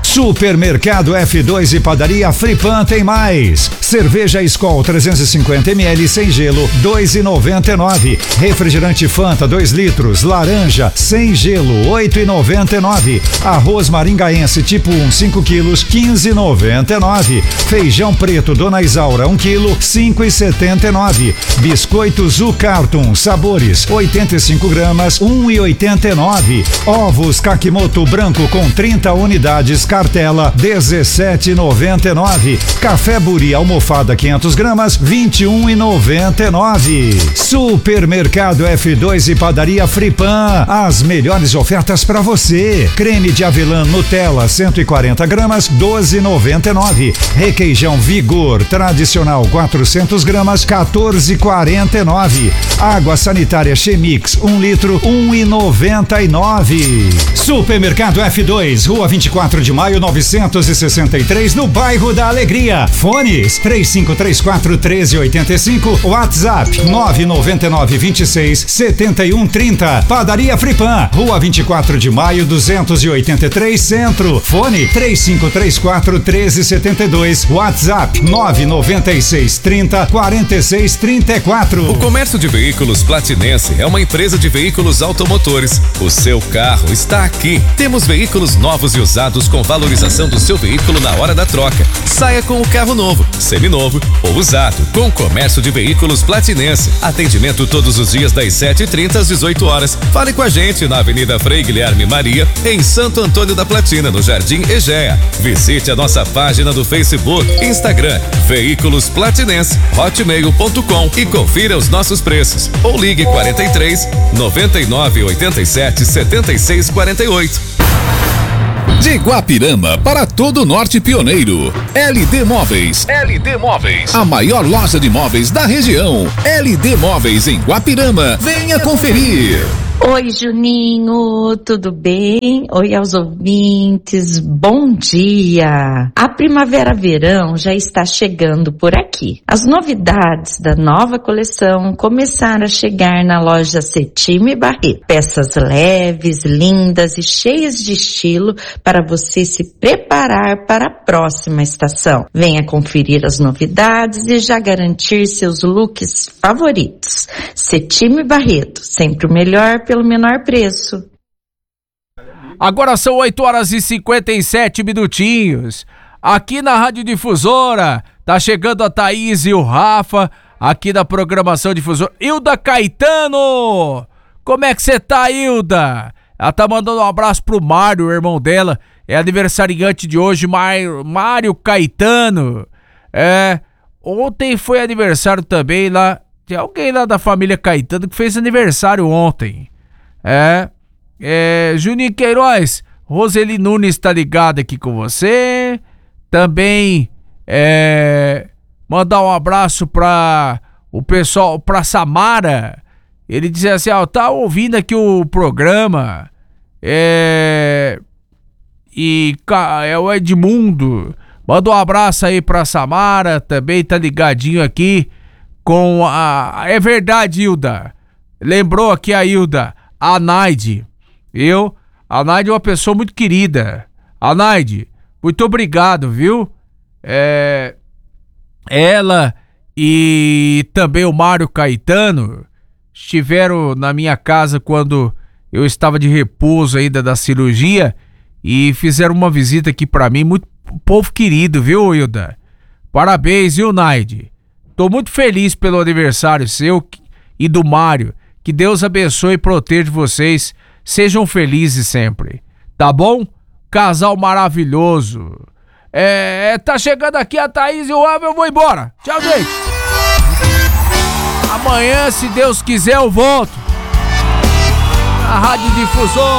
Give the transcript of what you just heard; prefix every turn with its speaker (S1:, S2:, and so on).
S1: Supermercado F2 e Padaria Fripan tem mais. Cerveja Skol 350 ml sem gelo, R$2,99. Refrigerante Fanta 2 litros, laranja, sem gelo, R$8,99. Arroz maringaense tipo 1, 5 quilos, R$15,99. Feijão preto Dona Isaura 1 quilo, R$5,79. Biscoito Zucarton, sabores, 85 gramas, R$1,89. Ovos Kakimoto branco com 30 unidades, cartela, R$17,99. Café Buri almofada 500 gramas, R$21,99. Supermercado F2 e Padaria Fripan, as melhores ofertas para você. Creme de avelã Nutella 140 gramas, R$12,99. Requeijão Vigor tradicional 400 gramas, R$14,49. Água sanitária Chemix 1 litro, R$1,99. Supermercado F2, Rua 24 de Maio 963, no bairro da Alegria. Fones 3534-1385, WhatsApp 99926-7130. Padaria Fripan, Rua 24 de Maio 283, Centro. Fone 3534-1372, WhatsApp 99630-4634.
S2: O Comércio de Veículos Platinense é uma empresa de veículos automotores. O seu carro está aqui. Temos veículos novos e usados com valorização do seu veículo na hora da troca. Saia com o carro novo, seminovo ou usado, com o Comércio de Veículos Platinense. Atendimento todos os dias das 7h30 às 18 horas. Fale com a gente na Avenida Frei Guilherme Maria, em Santo Antônio da Platina, no Jardim Egea. Visite a nossa página do Facebook, Instagram, Veículos Platinense, hotmail.com e confira os nossos preços. Ou ligue 43 99 87 76 48.
S3: De Guapirama para todo o Norte Pioneiro. LD Móveis. LD Móveis. A maior loja de móveis da região. LD Móveis em Guapirama. Venha conferir.
S4: Oi, Juninho, tudo bem? Oi aos ouvintes, bom dia! A primavera-verão já está chegando por aqui. As novidades da nova coleção começaram a chegar na loja Setime Barreto. Peças leves, lindas e cheias de estilo para você se preparar para a próxima estação. Venha conferir as novidades e já garantir seus looks favoritos. Setime Barreto, sempre o melhor pelo menor preço.
S5: Agora são 8h57. Aqui na Rádio Difusora, tá chegando a Thaís e o Rafa, aqui da programação Difusora. Hilda Caetano! Como é que você tá, Hilda? Ela tá mandando um abraço pro Mário, o irmão dela. É aniversariante de hoje, Mário Caetano. Ontem foi aniversário também lá. Tem alguém lá da família Caetano que fez aniversário ontem. Juninho Queiroz, Roseli Nunes tá ligada aqui com você. Também mandar um abraço pra o pessoal, pra Samara. Ele diz assim, tá ouvindo aqui o programa. É o Edmundo. Manda um abraço aí pra Samara, também tá ligadinho aqui com a... É verdade, Hilda. Lembrou aqui a Hilda, a Naide. A Naide é uma pessoa muito querida. A Naide, muito obrigado, viu? Ela e também o Mário Caetano estiveram na minha casa quando eu estava de repouso ainda da cirurgia e fizeram uma visita aqui pra mim, muito povo querido, viu, Hilda? Parabéns, viu, Naide? Tô muito feliz pelo aniversário seu e do Mário. Que Deus abençoe e proteja vocês. Sejam felizes sempre. Tá bom? Casal maravilhoso. Tá chegando aqui a Thaís e o Rafa, eu vou embora. Tchau, gente. Amanhã, se Deus quiser, eu volto. Na Rádio Difusora.